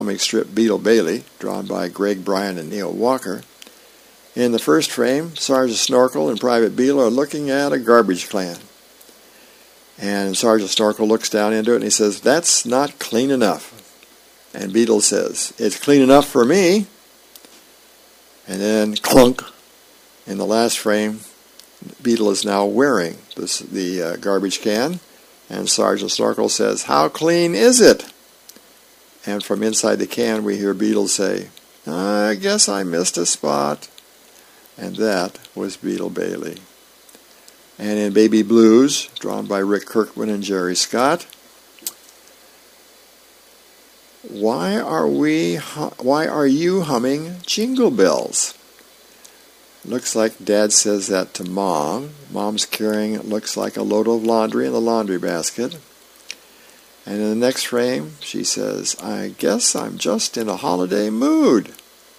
comic strip Beetle Bailey, drawn by Greg Bryan and Neil Walker. In the first frame, Sergeant Snorkel and Private Beetle are looking at a garbage can. And Sergeant Snorkel looks down into it and he says, "That's not clean enough." And Beetle says, "It's clean enough for me." And then clunk. In the last frame, Beetle is now wearing the garbage can. And Sergeant Snorkel says, "How clean is it?" And from inside the can we hear Beetle say, "I guess I missed a spot." And that was Beetle Bailey. And in Baby Blues, drawn by Rick Kirkman and Jerry Scott, why are you humming Jingle Bells? Looks like Dad says that to Mom. Mom's carrying, it looks like a load of laundry in the laundry basket. And in the next frame, she says, "I guess I'm just in a holiday mood."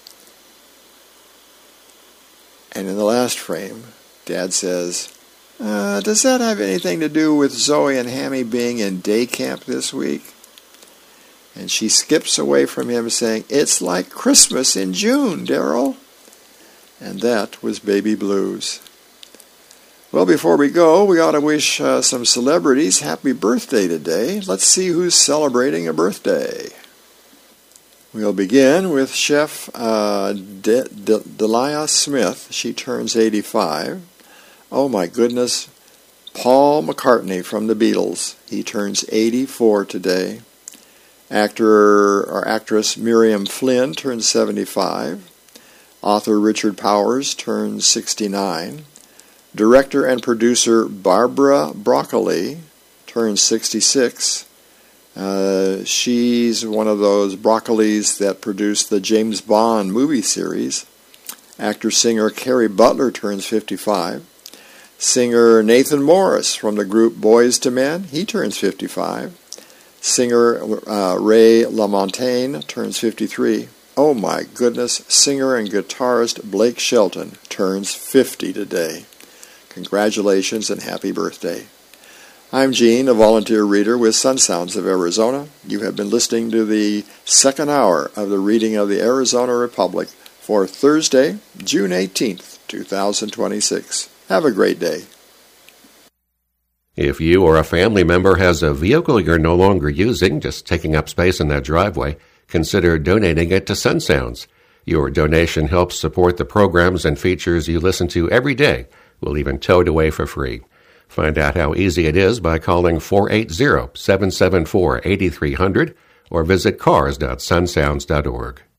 And in the last frame, Dad says, "Does that have anything to do with Zoe and Hammy being in day camp this week?" And she skips away from him saying, "It's like Christmas in June, Daryl." And that was Baby Blues. Well, before we go, we ought to wish some celebrities happy birthday today. Let's see who's celebrating a birthday. We'll begin with Chef Delia Smith. She turns 85. Oh my goodness, Paul McCartney from the Beatles. He turns 84 today. Actor or actress Miriam Flynn turns 75. Author Richard Powers turns 69. Director and producer Barbara Broccoli turns 66. She's one of those Broccolis that produced the James Bond movie series. Actor-singer Carrie Butler turns 55. Singer Nathan Morris from the group Boyz II Men, he turns 55. Singer Ray LaMontagne turns 53. Oh my goodness, singer and guitarist Blake Shelton turns 50 today. Congratulations and happy birthday. I'm Gene, a volunteer reader with Sun Sounds of Arizona. You have been listening to the second hour of the reading of the Arizona Republic for Thursday, June 18th, 2026. Have a great day. If you or a family member has a vehicle you're no longer using, just taking up space in that driveway, consider donating it to Sun Sounds. Your donation helps support the programs and features you listen to every day. We'll even tow it away for free. Find out how easy it is by calling 480-774-8300 or visit cars.sunsounds.org.